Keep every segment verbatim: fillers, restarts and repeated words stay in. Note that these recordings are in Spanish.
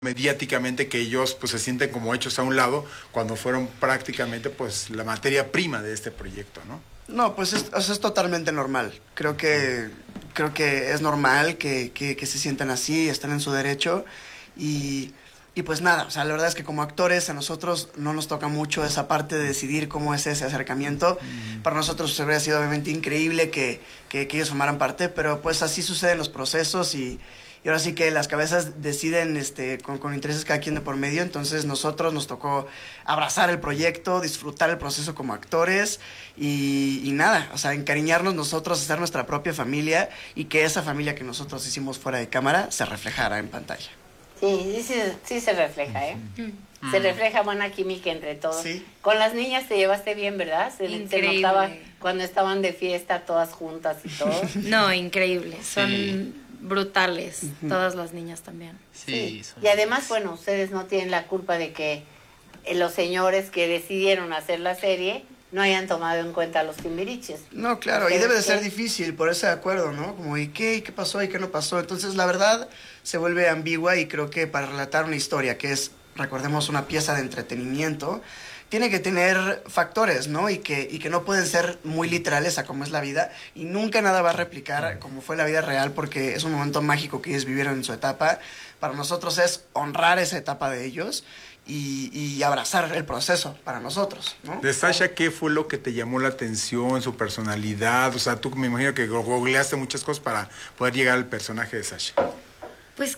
mediáticamente que ellos pues se sienten como hechos a un lado cuando fueron prácticamente pues la materia prima de este proyecto, ¿no? No, pues es, o sea, es totalmente normal. Creo que, creo que es normal que, que, que se sientan así, están en su derecho y, y pues nada, o sea, la verdad es que como actores a nosotros no nos toca mucho esa parte de decidir cómo es ese acercamiento. Mm. Para nosotros habría sido obviamente increíble que, que, que ellos formaran parte, pero pues así suceden los procesos y Y ahora sí que las cabezas deciden este, con, con intereses cada quien de por medio. Entonces nosotros nos tocó abrazar el proyecto, disfrutar el proceso como actores y, y nada, o sea, encariñarnos nosotros, hacer nuestra propia familia y que esa familia que nosotros hicimos fuera de cámara se reflejara en pantalla. Sí, sí, sí se refleja, ¿eh? Mm. Se refleja buena química entre todos. Sí. Con las niñas te llevaste bien, ¿verdad? Se, se notaba cuando estaban de fiesta todas juntas y todo. No, increíble. Son... Sí. brutales, uh-huh. Todas las niñas también. Sí, sí. Y además, bueno, ustedes no tienen la culpa de que los señores que decidieron hacer la serie no hayan tomado en cuenta a los Timbiriches. No, claro, y debe de ser difícil por ese acuerdo, ¿no? Como, ¿y qué? ¿Y qué pasó? ¿Y qué no pasó? Entonces, la verdad se vuelve ambigua y creo que para relatar una historia que es, recordemos, una pieza de entretenimiento, tiene que tener factores, ¿no? Y que, y que no pueden ser muy literales a cómo es la vida. Y nunca nada va a replicar como fue la vida real, porque es un momento mágico que ellos vivieron en su etapa. Para nosotros es honrar esa etapa de ellos y, y abrazar el proceso para nosotros, ¿no? De Sasha, ¿qué fue lo que te llamó la atención, su personalidad? O sea, tú me imagino que googleaste muchas cosas para poder llegar al personaje de Sasha. Pues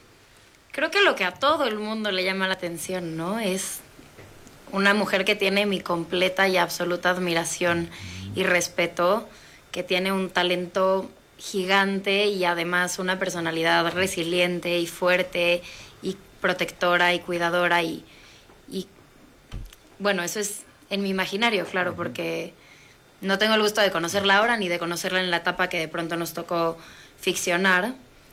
creo que lo que a todo el mundo le llama la atención, ¿no? Es una mujer que tiene mi completa y absoluta admiración y respeto, que tiene un talento gigante y además una personalidad resiliente y fuerte y protectora y cuidadora y, y bueno, eso es en mi imaginario, claro, porque no tengo el gusto de conocerla ahora ni de conocerla en la etapa que de pronto nos tocó ficcionar,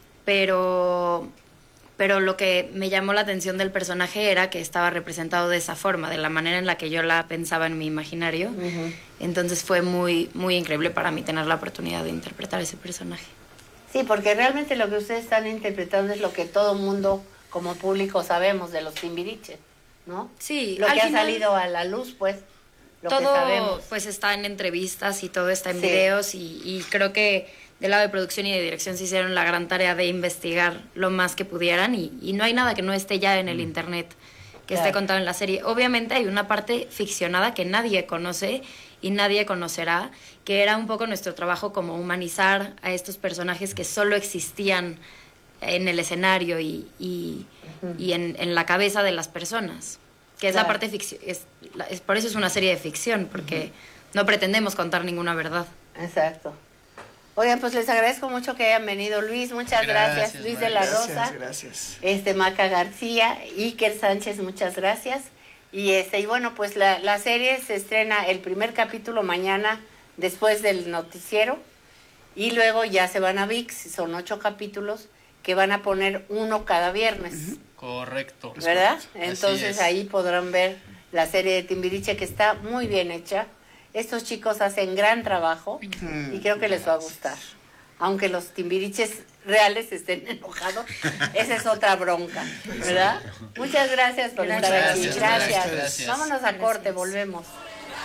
pero... pero lo que me llamó la atención del personaje era que estaba representado de esa forma, de la manera en la que yo la pensaba en mi imaginario. Uh-huh. Entonces fue muy, muy increíble para mí tener la oportunidad de interpretar ese personaje. Sí, porque realmente lo que ustedes están interpretando es lo que todo mundo como público sabemos de los Timbiriches, ¿no? Sí. Lo que ha salido a la luz, pues, lo todo, que sabemos. Pues está en entrevistas y todo está en sí. videos y, y creo que del lado de producción y de dirección se hicieron la gran tarea de investigar lo más que pudieran y, y no hay nada que no esté ya en el internet, que claro. esté contado en la serie. Obviamente hay una parte ficcionada que nadie conoce y nadie conocerá, que era un poco nuestro trabajo como humanizar a estos personajes que solo existían en el escenario y, y, uh-huh. y en, en la cabeza de las personas, que es claro. la parte ficción. Es, es, por eso es una serie de ficción, porque uh-huh. no pretendemos contar ninguna verdad. Exacto. Oigan, pues les agradezco mucho que hayan venido. Luis, muchas gracias. gracias Luis de la gracias, Rosa. Gracias. Este, Maca García, Iker Sánchez, muchas gracias. Y este, y bueno, pues la, la serie se estrena el primer capítulo mañana después del noticiero. Y luego ya se van a V I X, son ocho capítulos que van a poner uno cada viernes. Uh-huh. Correcto. ¿Verdad? Entonces ahí podrán ver la serie de Timbiriche, que está muy bien hecha. Estos chicos hacen gran trabajo y creo que les va a gustar. Aunque los Timbiriches reales estén enojados, esa es otra bronca, ¿verdad? Muchas gracias por Muchas estar gracias, aquí. Gracias. gracias. Vámonos a corte, volvemos.